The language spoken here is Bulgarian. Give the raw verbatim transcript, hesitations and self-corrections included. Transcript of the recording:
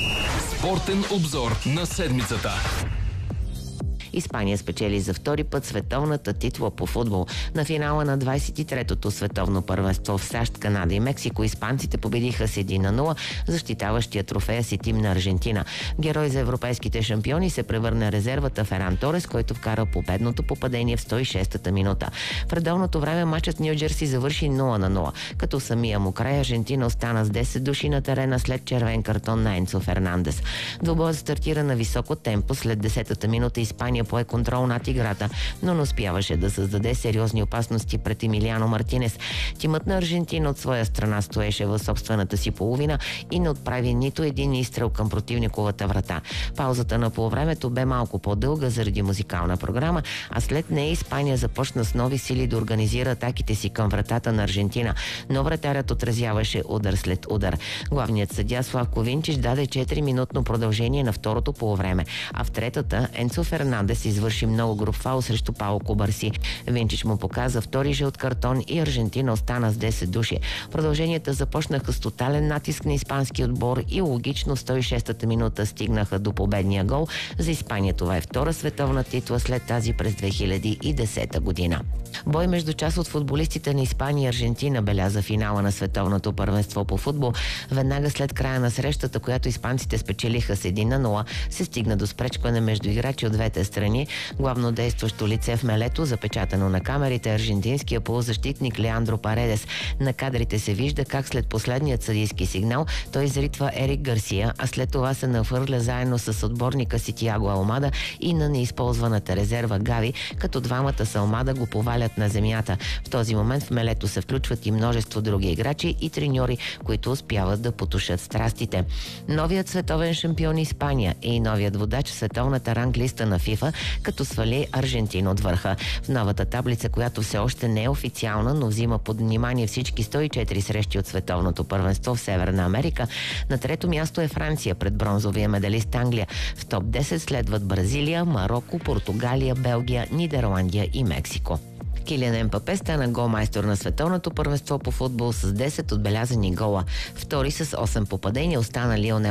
Спортен обзор на седмицата. Испания спечели за втори път световната титла по футбол. На финала на двадесет и третото световно първенство в САЩ, Канада и Мексико испанците победиха с едно на нула, защитаващия трофея си тим на Аржентина. Герой за европейските шампиони се превърна резервата Феран Торес, който вкара победното попадение в сто и шестата минута. В редовното време матчът Ню Джерси завърши нула на нула, като самия му край Аржентина остана с десет души на терена след червен картон на Енцо Фернандес. Двубоят стартира на високо темпо. След десетата минута Испания пое контрол над играта, но не успяваше да създаде сериозни опасности пред Емилиано Мартинес. Тимът на Аржентина от своя страна стоеше в собствената си половина и не отправи нито един изстрел към противниковата врата. Паузата на полувремето бе малко по-дълга заради музикална програма, а след нея Испания започна с нови сили да организира атаките си към вратата на Аржентина, но вратарят отразяваше удар след удар. Главният съдия Славко Винчич даде четири-минутно продължение на второто полувреме, а в третата Енцо Фернандес извърши много груб фаул срещу Пао Кубарси. Винчич му показа втори жълт картон и Аржентина остана с десет души. Продълженията започнаха с тотален натиск на испански отбор и логично в сто и шестата минута стигнаха до победния гол. За Испания това е втора световна титла след тази през две хиляди и десета година. Бой между част от футболистите на Испания и Аржентина беляза финала на световното първенство по футбол. Веднага след края на срещата, която испанците спечелиха с едно на нула, се стигна до спречкване между играчи от двете страни. Главно действащо лице в мелето, запечатано на камерите, аржентинския полузащитник Леандро Паредес. На кадрите се вижда как след последният съдийски сигнал той изритва Ерик Гарсия, а след това се нахвърля заедно с отборника си Тиаго Алмада и на неизползваната резерва Гави, като двамата с Алмада го повалят на земята. В този момент в мелето се включват и множество други играчи и треньори, които успяват да потушат страстите. Новият световен шампион Испания е и новият водач в световната ранглиста на ФИФА, като свали Аржентина от върха. В новата таблица, която все още не е официална, но взима под внимание всички сто и четири срещи от световното първенство в Северна Америка, на трето място е Франция пред бронзовия медалист Англия. В топ десет следват Бразилия, Мароко, Португалия, Белгия, Нидерландия и Мексико. Килиан Ембапе стана голмайстор на световното първенство по футбол с десет отбелязани гола. Втори с осем попадения остана Лионел